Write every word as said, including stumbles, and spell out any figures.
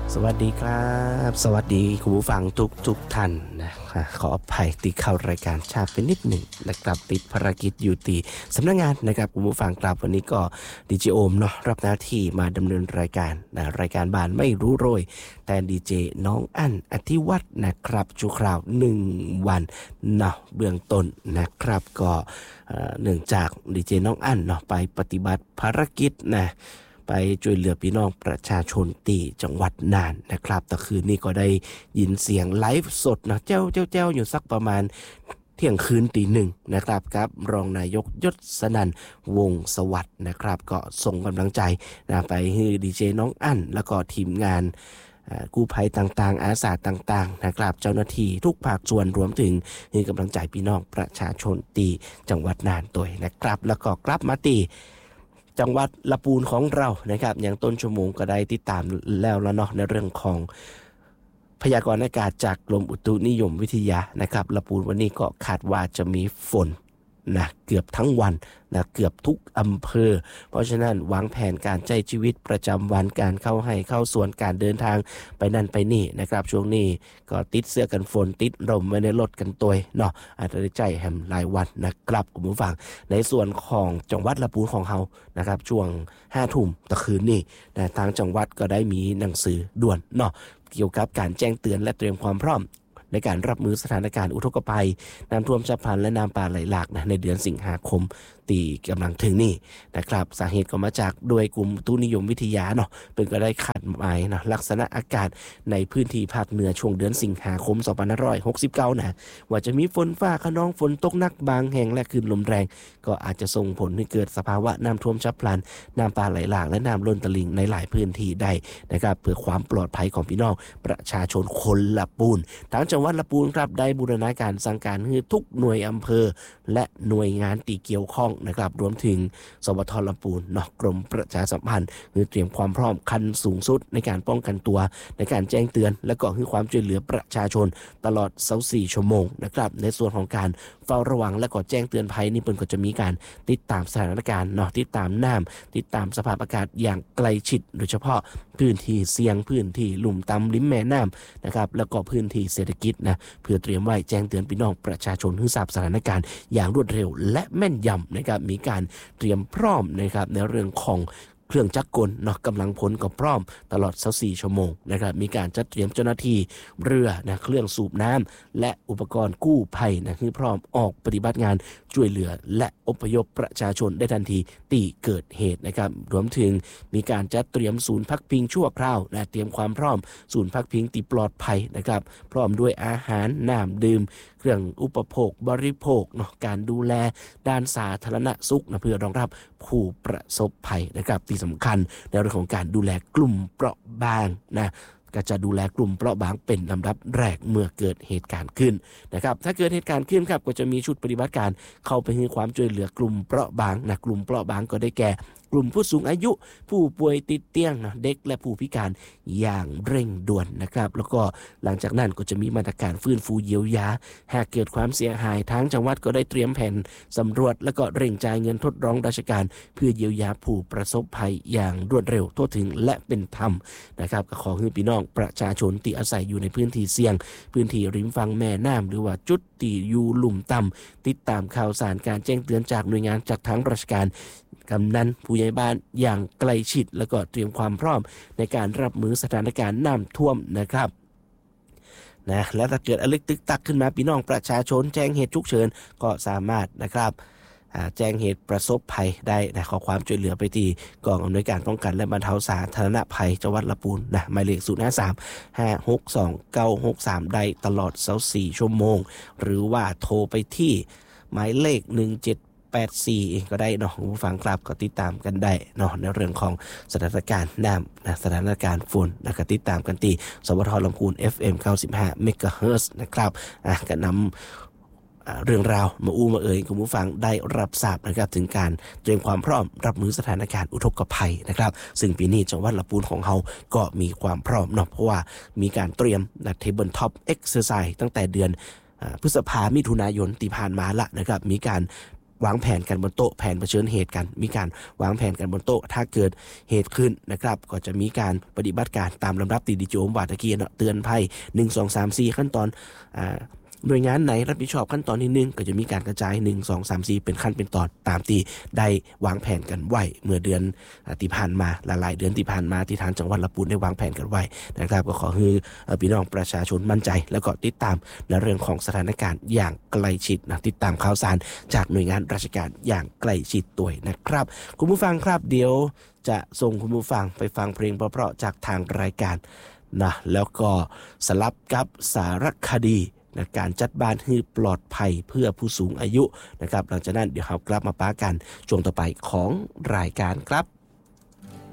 สวัสดีครับสวัสดีคุณผู้ฟังทุกทุกท่านนะขออภัยติดเข้ารายการช้าไปนิดหนึ่งนะครับติดภารกิจอยู่ตีสำนักงานนะครับคุณผู้ฟังครับวันนี้ก็ดีเจโอมเนาะรับหน้าที่มาดำเนินรายการนะรายการบ้านไม่รู้โรยแต่ดีเจน้องอั้นอธิวัฒน์นะครับชูคราวหนึ่งวันเนาะเบื้องต้นนะครับก็เนื่องจากดีเจน้องอั้นเนาะไปปฏิบัติภารกิจนะไปช่วยเหลือพี่น้องประชาชนที่จังหวัดน่านนะครับแต่คืนนี้ก็ได้ยินเสียงไลฟ์สดนะเจ้าเจ้าเจ้าอยู่สักประมาณเที่ยงคืนตีหนึ่งนะครับครับรองนายกยศสนั่นวงศ์สวัสดิ์นะครับก็ส่งกำลังใจนะไปให้ดีเจน้องอั้นแล้วก็ทีมงานกู้ภัยต่างๆอาสาต่างๆนะครับเจ้าหน้าที่ทุกภาคส่วนรวมถึงให้กำลังใจพี่น้องประชาชนที่จังหวัดน่านตัวนะครับแล้วก็กลับมาตีจังหวัดละปูนของเรานะครับอย่างต้นชั่วโมงก็ได้ติดตามแล้วแล้วเนาะในเรื่องของพยากรณ์อากาศจากกรมอุตุนิยมวิทยานะครับละปูนวันนี้ก็คาดว่าจะมีฝนนะเกือบทั้งวันนะเกือบทุกอำเภอเพราะฉะนั้นวางแผนการใช้ชีวิตประจำวันการเข้าให้เข้าสวนการเดินทางไปนั่นไปนี่นะครับช่วงนี้ก็ติดเสื้อกันฝนติดร่มไว้ในรถกันตัวเนาะอาจจะได้ใจแฮมรายวันนะครับคุณผู้ฟังในส่วนของจังหวัดละปูนของเรานะครับช่วงห้าทุ่มตะคืนนี้นะทางจังหวัดก็ได้มีหนังสือด่วนเนาะเกี่ยวกับการแจ้งเตือนและเตรียมความพร้อมในการรับมือสถานการณ์อุทกภัยน้ำท่วมฉับพลันและน้ำป่าไหลหลากนะในเดือนสิงหาคมตีกำลังถึงนี่นะครับสาเหตุก็มาจากโดยกลุ่มอุตุนิยมวิทยาเนาะเป็นก็ได้คาดหมายนะลักษณะอากาศในพื้นที่ภาคเหนือช่วงเดือนสิงหาคมสองพันห้าร้อยหกสิบเก้านะว่าจะมีฝนฟ้าคะนองฝนตกหนักบางแห่งและคลื่นลมแรงก็อาจจะส่งผลให้เกิดสภาวะน้ำท่วมฉับพลันน้ำป่าไหลหลากและน้ำล้นตลิ่งในหลายพื้นที่ได้นะครับเพื่อความปลอดภัยของพี่น้องประชาชนคนละปูนทางจังหวัดละปูนครับได้บูรณาการสั่งการให้ทุกหน่วยอำเภอและหน่วยงานที่เกี่ยวข้องนะครับรวมถึงสวทลำปูนเนาะกรมประชาสัมพันธ์คือเตรียมความพร้อมขั้นสูงสุดในการป้องกันตัวในการแจ้งเตือนและก็ให้ความช่วยเหลือประชาชนตลอดยี่สิบสี่ชั่วโมงนะครับในส่วนของการเฝ้าระวังและก็แจ้งเตือนภัยนี่เพิ่นก็จะมีการติดตามสถานการณ์เนาะติดตามน้ำติดตามสภาพอากาศอย่างใกล้ชิดโดยเฉพาะพื้นที่เสี่ยงพื้นที่ลุ่มต่ำริมแม่น้ำนะครับแล้วก็พื้นที่เศรษฐกิจนะเพื่อเตรียมไว้แจ้งเตือนพี่น้องประชาชนให้ทราบสถานการณ์อย่างรวดเร็วและแม่นยำนะครับมีการเตรียมพร้อมนะครับในเรื่องของเครื่องจักรกลเนาะกำลังพลก็พร้อมตลอดยี่สิบสี่ชั่วโมงนะครับมีการจัดเตรียมเจ้าหน้าที่เรือนะเครื่องสูบน้ำและอุปกรณ์กู้ภัยนะคือพร้อมออกปฏิบัติงานช่วยเหลือและอพยพประชาชนได้ทันทีที่เกิดเหตุนะครับรวมถึงมีการจัดเตรียมศูนย์พักพิงชั่วคราวและเตรียมความพร้อมศูนย์พักพิงที่ปลอดภัยนะครับพร้อมด้วยอาหารน้ำดื่มเครื่องอุปโภคบริโภคเนาะการดูแลด้านสาธารณสุขนะเพื่อรองรับผู้ประสบภัยนะครับที่สำคัญในเรื่องของการดูแลกลุ่มเปราะบางนะก็จะดูแลกลุ่มเปราะบางเป็นลำดับแรกเมื่อเกิดเหตุการณ์ขึ้นนะครับถ้าเกิดเหตุการณ์ขึ้นครับก็จะมีชุดปฏิบัติการเข้าไปให้ความช่วยเหลือกลุ่มเปราะบางนะกลุ่มเปราะบางก็ได้แก่กลุ่มผู้สูงอายุผู้ป่วยติดเตียงนะเด็กและผู้พิการอย่างเร่งด่วนนะครับแล้วก็หลังจากนั้นก็จะมีมาตรการฟื้นฟูเยียวยาหากเกิดความเสียหายทางจังหวัดก็ได้เตรียมแผนสำรวจและก็เร่งจ่ายเงินทดลองราชการเพื่อเยียวยาผู้ประสบภัยอย่างรวดเร็วทั่วถึงและเป็นธรรมนะครับก็ขอให้พี่น้องประชาชนที่อาศัยอยู่ในพื้นที่เสี่ยงพื้นที่ริมฝั่งแม่น้ำหรือว่าจุดที่อยู่ลุ่มต่ำติดตามข่าวสารการแจ้งเตือนจากหน่วยงานจากทางราชการกำนันผู้ใหญ่บ้านอย่างใกล้ชิดแล้วก็เตรียมความพร้อมในการรับมือสถานการณ์น้ำท่วมนะครับนะและถ้าเกิดอลึกตึกตักขึ้นมาพี่น้องประชาชนแจ้งเหตุฉุกเฉินก็สามารถนะครับแจ้งเหตุประสบภัยได้นะขอความช่วยเหลือไปที่กองอำนวยการป้องกันและบรรเทาสาธารณภัยจังหวัดละปูนนะหมายเลขศูนย์ ห้า สาม ห้า หก สอง เก้า หก สามได้ตลอดยี่สิบสี่ชั่วโมงหรือว่าโทรไปที่หมายเลขหนึ่งเจ็ดแปดสี่เองก็ได้เนาะผู้ฟังครับก็ติดตามกันได้เนาะในเรื่องของสถานการณ์น้ำนะสถานการณ์ฝนนะก็ติดตามกันที่สวทลำพูน เอฟ เอ็ม เก้าสิบห้า เมกะเฮิรตซ์นะครับอ่ะก็นำเรื่องราวมาอู้มาเอ่ยคุณผู้ฟังได้รับทราบนะครับถึงการเตรียมความพร้อมรับมือสถานการณ์อุทกภัยนะครับซึ่งปีนี้จังหวัดลำพูนของเราก็มีความพร้อมเนาะเพราะว่ามีการเตรียมนะ Table Top Exercise ตั้งแต่เดือนพฤษภาคมมิถุนายนที่ผ่านมาละนะครับมีการวางแผนกันบนโต๊ะแผนเผชิญเหตุกันมีการวางแผนกันบนโต๊ะถ้าเกิดเหตุขึ้นนะครับก็จะมีการปฏิบัติการตามลำดับที่ดิจิโอมวาตะกี้เนาะเตือนภัยหนึ่ง สอง สาม สี่ขั้นตอนอ่าหน่วยงานไหนรับผิดชอบขั้นตอนที่หนึ่งก็จะมีการกระจายหนึ่ง สอง สาม สี่เป็นขั้นเป็นตอนตามที่ได้วางแผนกันไว้เมื่อเดือนที่ผ่านมาหลายๆเดือนที่ผ่านมาที่ทางจังหวัดลำพูนได้วางแผนกันไว้นะครับก็ขอให้พี่น้องประชาชนมั่นใจแล้วก็ติดตามในเรื่องของสถานการณ์อย่างใกล้ชิดนะติดตามข่าวสารจากหน่วยงานราชการอย่างใกล้ชิดตัวนะครับคุณผู้ฟังครับเดี๋ยวจะส่งคุณผู้ฟังไปฟังเพลงเพราะๆจากทางรายการนะแล้วก็สลับกับสารคดีในการจัดบ้านให้ปลอดภัยเพื่อผู้สูงอายุนะครับหลังจากนั้นเดี๋ยวเรากลับมาป้ากันช่วงต่อไปของรายการครับ